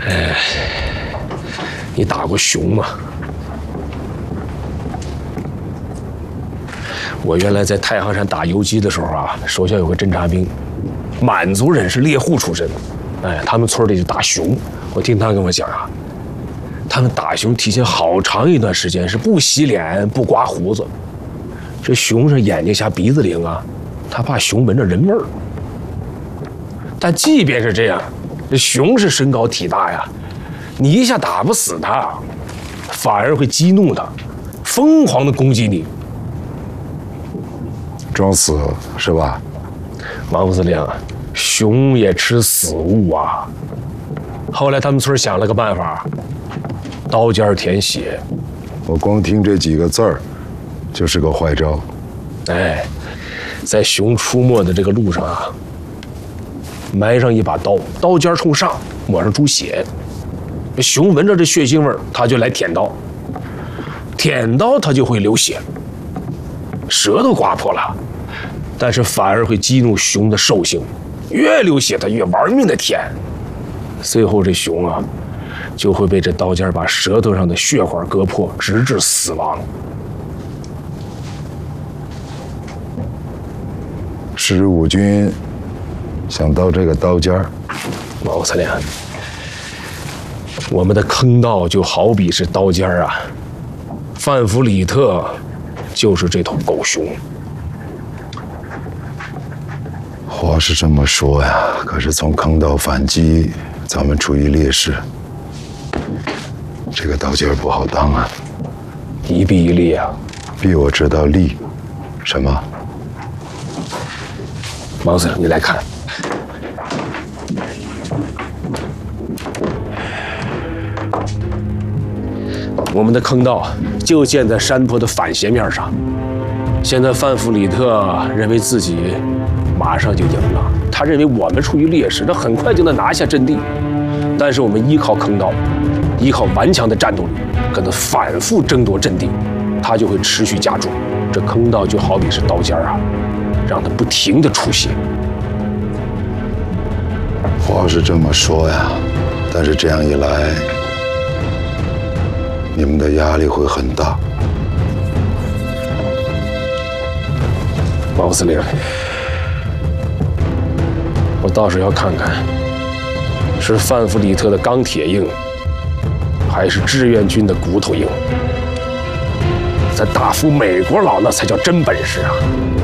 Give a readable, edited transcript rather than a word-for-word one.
你打过熊吗？我原来在太行山打游击的时候啊，手下有个侦察兵，满族人是猎户出身，他们村里就打熊。我听他跟我讲啊，他们打熊提前好长一段时间是不洗脸、不刮胡子。这熊是眼睛瞎鼻子灵啊，他怕熊闻着人味儿。但即便是这样，这熊是身高体大呀，你一下打不死它，反而会激怒它，疯狂的攻击你。 装死是吧？ 王副司令，熊也吃死物啊。后来他们村想了个办法，刀尖舔血。 我光听这几个字儿，就是个坏招。 在熊出没的这个路上啊，埋上一把刀，刀尖冲上，抹上猪血。熊闻着这血腥味儿，它就来舔刀，舔刀它就会流血，舌头刮破了，但是反而会激怒熊的兽性，越流血它越玩命的舔，最后这熊啊就会被这刀尖把舌头上的血管割破，直至死亡。 15军想到这个刀尖儿， 王副司令，我们的坑道就好比是刀尖儿啊，范弗里特就是这头狗熊。 话是这么说呀，可是从坑道反击，咱们处于劣势，这个刀尖儿不好当啊。 一臂一力啊！ 臂我知道，力什么？ 王司令，你来看，我们的坑道就建在山坡的反斜面上。现在范弗里特认为自己马上就赢了，他认为我们处于劣势，他很快就能拿下阵地。但是我们依靠坑道，依靠顽强的战斗力，跟他反复争夺阵地，他就会持续加重。这坑道就好比是刀尖啊，让他不停地出血。 话是这么说呀，但是这样一来，你们的压力会很大。 王副司令，我倒是要看看，是范弗里特的钢铁硬，还是志愿军的骨头硬。咱打服美国佬那才叫真本事啊！